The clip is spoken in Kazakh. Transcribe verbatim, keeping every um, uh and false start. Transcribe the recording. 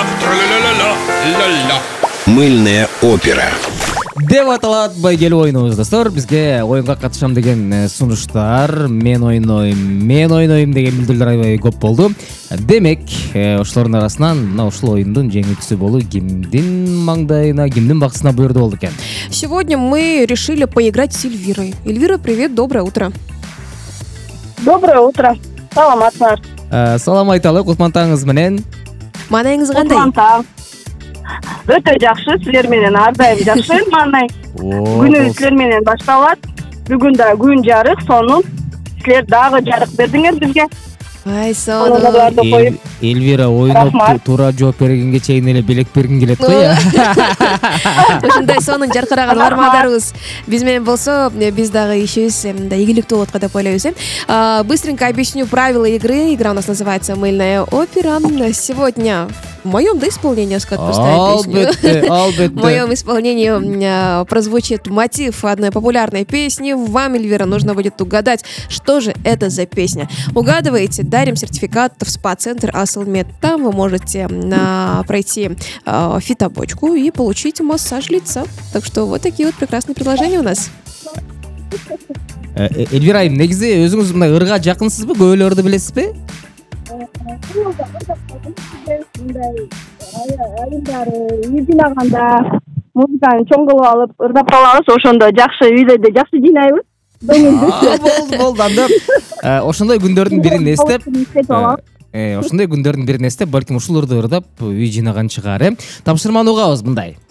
Тра-ля-ля-ля-ля-ля-ля. Мыльная опера. деп аталат байгелүү оюнубуз достор. Бизге оюнга катышам деген сунуштар, мен ойнойм, мен ойнойм деген билдирүүлөр аябай көп болду. Демек, ошолордун арасынан мына ушул оюндун жеңүүчүсү болуу кимдин маңдайына, кимдин баксысына буйрду болду экен? Сегодня мы решили поиграть с Эльвирой. Эльвира, привет, доброе утро. Доброе утро. Саламатсыңар. Салам айталы, кутмантаңыз менен. Маанайыңыз кандай? Кутмантам. Өтө жакшы, силер менен ар дайым жакшы маанай. Күнү силер менен башталат. Бүгүн да күн жарык, сонун. Силер дагы жарык бердиңер бизге. Ай, сонун. Оноларды коюп. Эльвира оюнуп туура жооп бергенге чейин эле белек бергин келет го я. Ушундай сонун жаркыраган бармадарыбыз биз менен болсо, биз дагы ишибиз мындай ийгиликтүү болот го деп ойлойбуз. Быстренько объясню правила игры. Игра у нас называется «Мыльная опера». Сегодня в моем да исполнении, Скотт, поставим песню. Албетте, албетте. В моем исполнении прозвучит мотив одной популярной песни. Вам, Эльвира, нужно будет угадать, что же это за песня. Угадываете, дарим сертификат в спа-центр Аслмед. Там вы можете а, пройти а, фитобочку и получить массаж лица. Так что вот такие вот прекрасные предложения у нас. Эльвира айым, негизи өзүңүз мындай ырга жакынсызбы? Көбөлөрдү билесизби? Үй жыйнаганда музыканы чоң кылып алып ырдап калабыз, ошондо жакшы үйдө жакшы жыйнайбыз. Болду, болду. Анда ошондой күндөрдүн бирин эстеп, ошондой күндөрдүн бирин эстеп, балким ушул ырды ырдап үй жыйнаган чыгар, э? Тапшырманы угабыз мындай.